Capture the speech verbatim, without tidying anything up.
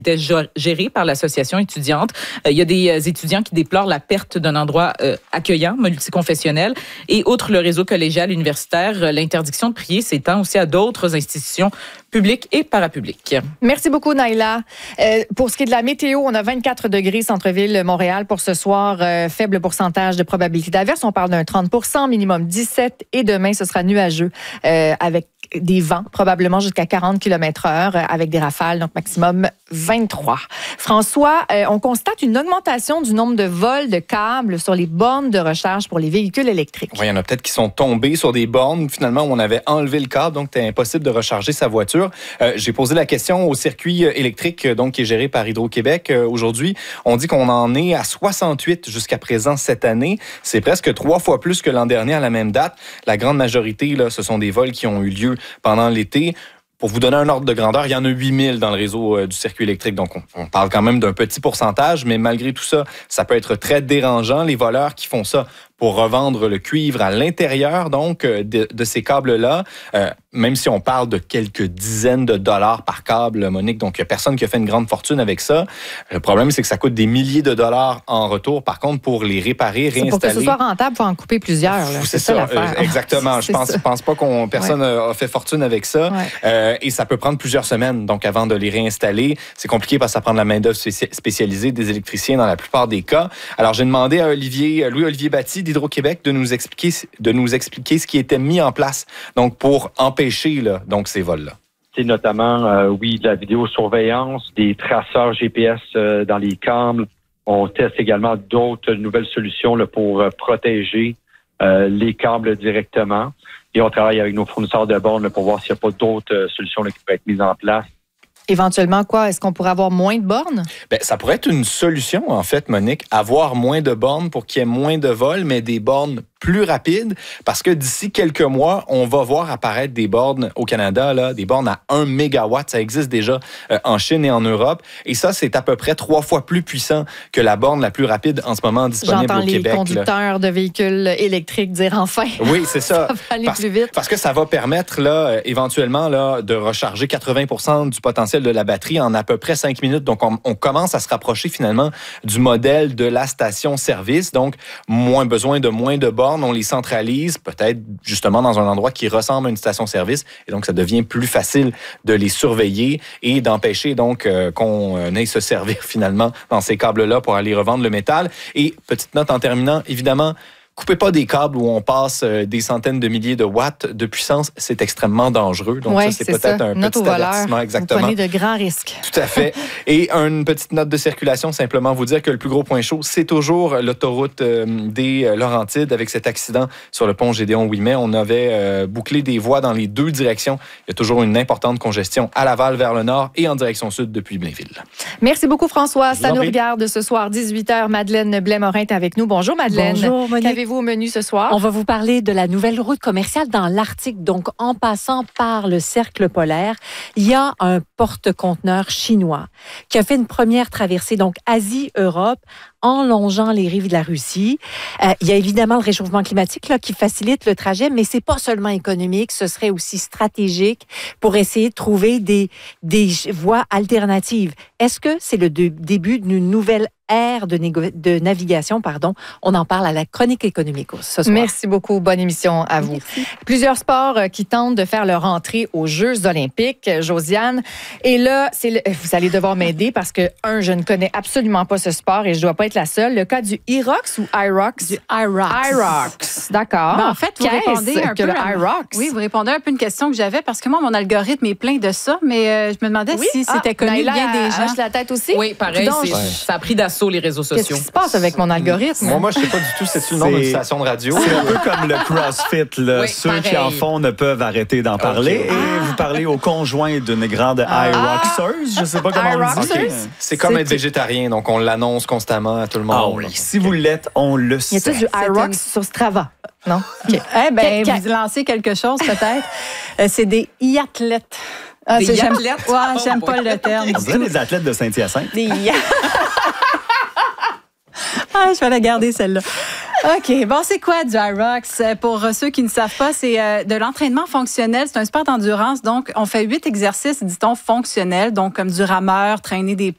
était géré par l'association étudiante. Il y a des étudiants qui déplorent la perte d'un endroit euh, accueillant, multiconfessionnel. Et outre le réseau collégial universitaire, l'interdiction de prier s'étend aussi à d'autres institutions publiques et parapubliques. Merci beaucoup, Naïla. Euh, pour ce qui est de la météo, on a vingt-quatre degrés centre-ville Montréal pour ce soir. Euh, faible pourcentage de probabilité d'averse. On parle d'un trente pour cent, minimum dix-sept. Et demain, ce sera nuageux euh, avec des vents, probablement jusqu'à quarante kilomètres heure, avec des rafales, donc maximum vingt-trois. François, euh, on constate une augmentation du nombre de vols de câbles sur les bornes de recharge pour les véhicules électriques. Oui, il y en a peut-être qui sont tombés sur des bornes, finalement, où on avait enlevé le câble, donc c'était impossible de recharger sa voiture. Euh, j'ai posé la question au circuit électrique, donc qui est géré par Hydro-Québec euh, aujourd'hui. On dit qu'on en est à soixante-huit jusqu'à présent cette année. C'est presque trois fois plus que l'an dernier à la même date. La grande majorité, là, ce sont des vols qui ont eu lieu pendant l'été. Pour vous donner un ordre de grandeur, il y en a huit mille dans le réseau euh, du circuit électrique. Donc, on, on parle quand même d'un petit pourcentage, mais malgré tout ça, ça peut être très dérangeant. Les voleurs qui font ça pour revendre le cuivre à l'intérieur, donc, de, de ces câbles-là, euh, même si on parle de quelques dizaines de dollars par câble, Monique, donc il n'y a personne qui a fait une grande fortune avec ça. Le problème, c'est que ça coûte des milliers de dollars en retour. Par contre, pour les réparer, réinstaller... Pour que ce soit rentable, il faut en couper plusieurs. Là. C'est, c'est ça, ça l'affaire. Euh, exactement. Je pense, pense pas qu'on personne ouais. a fait fortune avec ça. Ouais. Euh, et ça peut prendre plusieurs semaines, donc, avant de les réinstaller. C'est compliqué parce que ça prend de la main-d'œuvre spécialisée, des électriciens dans la plupart des cas. Alors, j'ai demandé à Olivier, Louis-Olivier Batty d'Hydro-Québec de nous expliquer, de nous expliquer ce qui était mis en place donc pour empêcher là, donc ces vols-là. C'est notamment, euh, oui, de la vidéosurveillance, des traceurs G P S euh, dans les câbles. On teste également d'autres nouvelles solutions là, pour euh, protéger euh, les câbles directement. Et on travaille avec nos fournisseurs de bornes là, pour voir s'il n'y a pas d'autres euh, solutions là, qui peuvent être mises en place. Éventuellement, quoi? Est-ce qu'on pourrait avoir moins de bornes? Bien, ça pourrait être une solution, en fait, Monique, avoir moins de bornes pour qu'il y ait moins de vols, mais des bornes plus rapides, parce que d'ici quelques mois, on va voir apparaître des bornes au Canada, là, des bornes à un mégawatt. Ça existe déjà euh, en Chine et en Europe. Et ça, c'est à peu près trois fois plus puissant que la borne la plus rapide en ce moment disponible J'entends au Québec. J'entends les conducteurs là. de véhicules électriques dire enfin. Oui, c'est ça. Ça va aller parce, plus vite. Parce que ça va permettre, là, éventuellement, là, de recharger quatre-vingts pour cent du potentiel de la batterie en à peu près cinq minutes. Donc, on, on commence à se rapprocher finalement du modèle de la station-service. Donc, moins besoin de moins de bornes. On les centralise peut-être justement dans un endroit qui ressemble à une station-service. Et donc, ça devient plus facile de les surveiller et d'empêcher donc euh, qu'on euh, aille se servir finalement dans ces câbles-là pour aller revendre le métal. Et petite note en terminant, évidemment, coupez pas des câbles où on passe euh, des centaines de milliers de watts de puissance. C'est extrêmement dangereux. Donc, ouais, ça, c'est, c'est peut-être ça. un Note petit avertissement. Exactement. Vous prenez de grands risques. Tout à fait. Et une petite note de circulation, simplement vous dire que le plus gros point chaud, c'est toujours l'autoroute euh, des Laurentides avec cet accident sur le pont Gédéon-Ouimet. On avait euh, bouclé des voies dans les deux directions. Il y a toujours une importante congestion à Laval vers le nord et en direction sud depuis Blainville. Merci beaucoup, François. Ça nous regarde ce soir, dix-huit heures. Madeleine Blais-Morin est avec nous. Bonjour, Madeleine. Bonjour, Monique. Qu'avez-vous au menu ce soir? On va vous parler de la nouvelle route commerciale dans l'Arctique. Donc, en passant par le cercle polaire, il y a un porte-conteneurs chinois qui a fait une première traversée, donc Asie-Europe, en longeant les rives de la Russie. Euh, il y a évidemment le réchauffement climatique là, qui facilite le trajet, mais c'est pas seulement économique, ce serait aussi stratégique pour essayer de trouver des, des voies alternatives. Est-ce que c'est le de, début d'une nouvelle ère de, négo- de navigation, pardon? On en parle à la chronique économique ce soir. Merci beaucoup. Bonne émission à vous. Merci. Plusieurs sports qui tentent de faire leur entrée aux Jeux olympiques, Josiane. Et là, c'est le... vous allez devoir m'aider parce que, un, je ne connais absolument pas ce sport et je ne dois pas être la seule. Le cas du IROX ou IROX? Du IROX. IROX, d'accord. Ben, en fait, vous Qu'est-ce répondez un que peu le à... IROX? Oui, vous répondez un peu à une question que j'avais parce que moi, mon algorithme est plein de ça, mais euh, je me demandais oui? si c'était ah, connu Naïla, bien des gens. Hoche la tête aussi? Oui, pareil, Donc, c'est, ouais. ça a pris d'assaut les réseaux sociaux. Qu'est-ce qui se passe avec mon algorithme? Moi, moi je ne sais pas du tout, c'est-tu le nom d'une station de radio? C'est un peu comme le CrossFit. Là. Oui, Ceux pareil. qui en font ne peuvent arrêter d'en parler. Okay. Et Ah. vous parlez au conjoint d'une grande ah. I-Roxeuse. Je ne sais pas comment on le dit. Okay. C'est comme C'est être végétarien, donc on l'annonce constamment à tout le monde. Ah oui. Si vous l'êtes, on le sait. Y a-t-il du IROX une... sur Strava? Non? Okay. Eh bien, Quel- vous lancez quelque chose peut-être. euh, c'est des iathlètes. Ah, des j'aime... athlètes? Ouais, Oh, j'aime boy. pas le terme. On dirait les athlètes de Saint-Hyacinthe. Des Ah, je vais la garder, celle-là. OK. Bon, c'est quoi du IROX? Pour ceux qui ne savent pas, c'est euh, de l'entraînement fonctionnel. C'est un sport d'endurance. Donc, on fait huit exercices, dit-on, fonctionnels. Donc, comme du rameur, traîner des